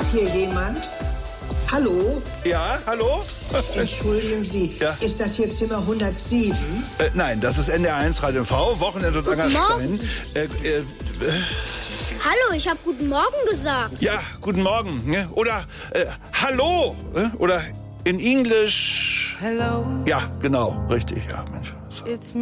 Ist hier jemand? Hallo? Ja, hallo? Entschuldigen Sie, Ja. ist das hier Zimmer 107? Nein, das ist NDR1 Radio MV, Wochenende und Guten Angerstein. Hallo, ich habe guten Morgen gesagt. Ja, guten Morgen. Ne? Oder hallo. Oder in English. Hello, Ja, genau, richtig. Ja, Mensch. it's